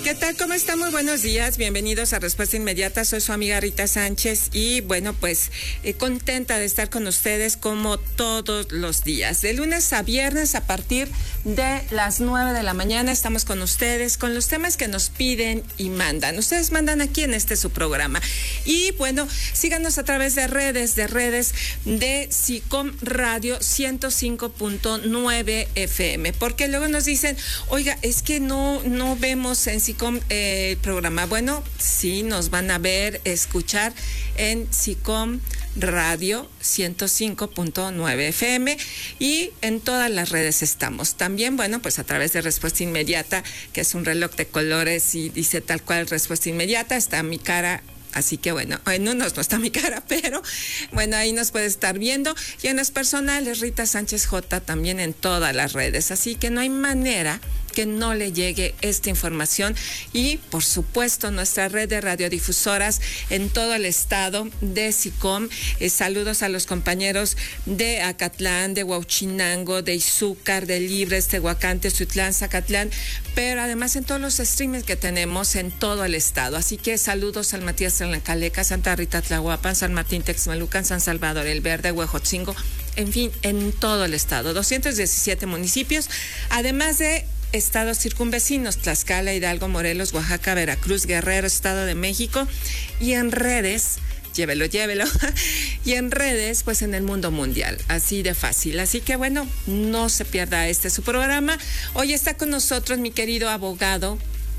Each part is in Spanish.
¿Qué tal? ¿Cómo están? Muy buenos días. Bienvenidos a Respuesta Inmediata. Soy su amiga Rita Sánchez y bueno, pues contenta de estar con ustedes como todos los días. De lunes a viernes a partir de las 9 de la mañana estamos con ustedes con los temas que nos piden y mandan. Ustedes mandan aquí en su programa. Y bueno, síganos a través de redes de SICOM Radio 105.9 FM. Porque luego nos dicen, oiga, es que no vemos en SICOM el programa. Bueno, sí, nos van a ver, escuchar en SICOM Radio 105.9 FM y en todas las redes estamos. También, bueno, pues a través de Respuesta Inmediata, que es un reloj de colores y dice tal cual Respuesta Inmediata, está mi cara. Así que bueno, en unos no está mi cara, pero bueno, ahí nos puede estar viendo. Y en las personales, Rita Sánchez J, también en todas las redes. Así que no hay manera que no le llegue esta información. Y por supuesto, nuestra red de radiodifusoras en todo el estado de SICOM. Saludos a los compañeros de Acatlán, de Huauchinango, de Izúcar, de Libres, Tehuacán, Tezuitlán, Zacatlán, pero además en todos los streamings que tenemos en todo el estado. Así que saludos al Matías Tlancaleca, Santa Rita Tlahuapan, San Martín Texmelucan, San Salvador El Verde, Huejotzingo, en fin, en todo el estado. 217 municipios, además de estados circunvecinos, Tlaxcala, Hidalgo, Morelos, Oaxaca, Veracruz, Guerrero, Estado de México, y en redes, llévelo, y en redes, pues en el mundo mundial, así de fácil. Así que bueno, no se pierda su programa. Hoy está con nosotros mi querido abogado,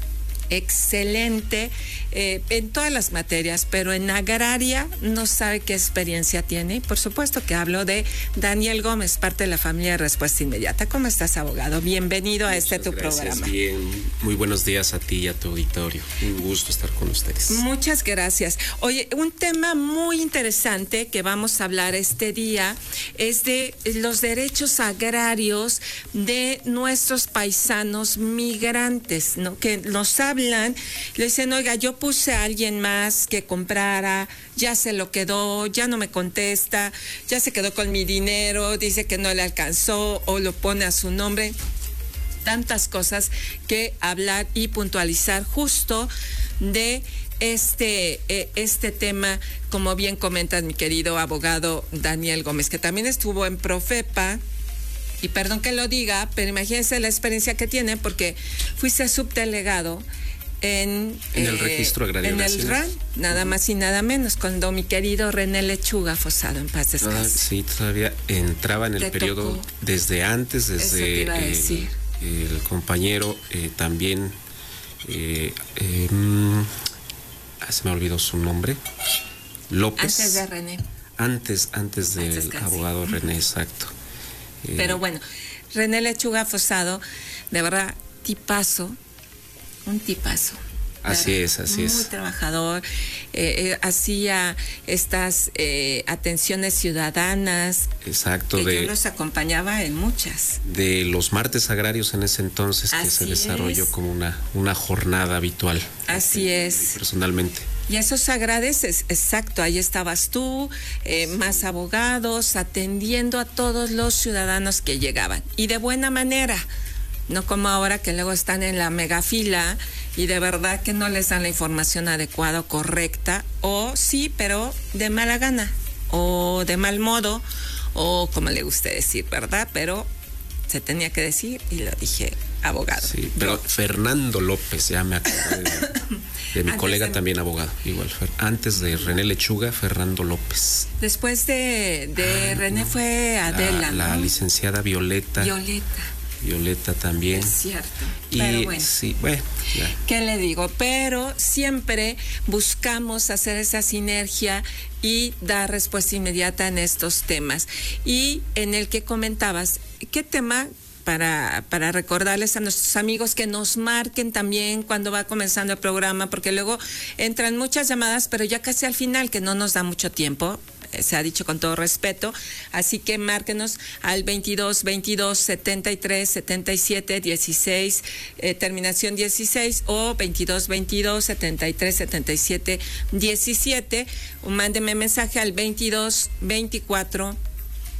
excelente en todas las materias, pero en agraria no sabe qué experiencia tiene. Por supuesto que hablo de Daniel Gómez, parte de la familia de Respuesta Inmediata. ¿Cómo estás, abogado? Bienvenido a tu programa. Bien, muy buenos días a ti y a tu auditorio. Un gusto estar con ustedes. Muchas gracias. Oye, un tema muy interesante que vamos a hablar este día es de los derechos agrarios de nuestros paisanos migrantes, ¿no? Que nos hablan, le dicen, oiga, yo puse a alguien más que comprara, ya se lo quedó, ya no me contesta, ya se quedó con mi dinero, dice que no le alcanzó o lo pone a su nombre. Tantas cosas que hablar y puntualizar justo de este tema, como bien comenta mi querido abogado Daniel Gómez, que también estuvo en Profepa. Y perdón que lo diga, pero imagínense la experiencia que tiene, porque fuiste subdelegado en el Registro Agrario en Nacional. el RAN, nada más y nada menos, cuando mi querido René Lechuga Fosado, en paz descanse. Sí, todavía entraba en el periodo tocó. Desde antes, desde el compañero también, se me olvidó su nombre, López. Antes de René. Antes del abogado René, exacto. Pero bueno, René Lechuga Fosado, de verdad, un tipazo. Así es. Muy trabajador, hacía estas atenciones ciudadanas. Exacto. Yo los acompañaba en muchas. De los martes agrarios en ese entonces, que se desarrolló como una jornada habitual. Así es. Personalmente. Y esos agradeces, exacto, ahí estabas tú, más abogados, atendiendo a todos los ciudadanos que llegaban. Y de buena manera. No como ahora que luego están en la megafila y de verdad que no les dan la información adecuada o correcta, o sí, pero de mala gana, o de mal modo, o como le guste decir, ¿verdad? Pero se tenía que decir y lo dije, abogado. Sí, pero Fernando López, ya me acordé de mi colega también abogado, igual, antes de René Lechuga, Fernando López. Después de René fue Adela, la ¿no? Licenciada Violeta también. Es cierto. Pero bueno. Sí, bueno. Ya. ¿Qué le digo? Pero siempre buscamos hacer esa sinergia y dar respuesta inmediata en estos temas. Y en el que comentabas, ¿qué tema? Para recordarles a nuestros amigos que nos marquen también cuando va comenzando el programa, porque luego entran muchas llamadas, pero ya casi al final, que no nos da mucho tiempo. Se ha dicho con todo respeto, así que márquenos al 22 73 77 16 terminación 16 o 22 73 77 17, o mándeme mensaje al 22 24